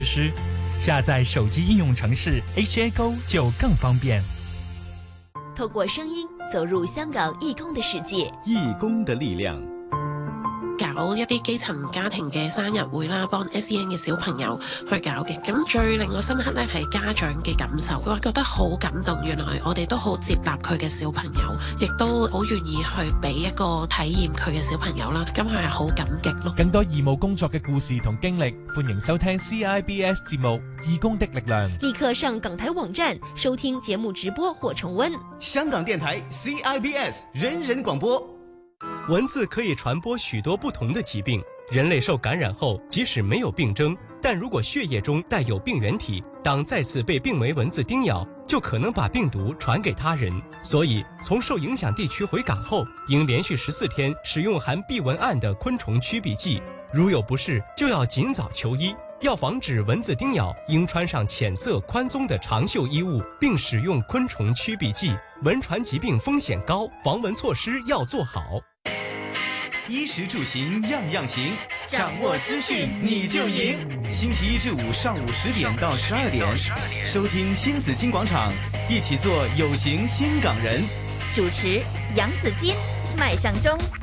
施，下载手机应用程式 HA Go 就更方便。 透过声音走入香港義工的世界， 義工的力量。 搞一啲基層家庭嘅生日會啦，幫 SEN 嘅小朋友去搞嘅。咁最令我深刻咧係家長嘅感受，佢話覺得好感動。原來我哋都好接納佢嘅小朋友，亦都好願意去俾一個體驗佢嘅小朋友啦。咁佢係好感激咯。 更多義務工作嘅故事同經歷，歡迎收聽 CIBS 節目《義工的力量》。 立刻上港台網站收聽節目直播或重溫。 香港電台 CIBS 人人廣播。 蚊子可以傳播許多不同的疾病，人類受感染後，即使沒有病徵，但如果血液中帶有病原體，當再次被病媒蚊子叮咬，就可能把病毒傳給他人。所以，從受影響地區回港後，應連續14天使用含避蚊胺的昆蟲驅避劑。如有不適，就要盡早求醫。要防止蚊子叮咬，應穿上淺色寬鬆的長袖衣物，並使用昆蟲驅避劑。蚊傳疾病風險高，防蚊措施要做好。 衣食住行樣樣行，掌握資訊你就贏。星期一至五上午10點到12點，收聽新紫荊廣場，一起做有型新港人。 主持楊子矜、麥尚中。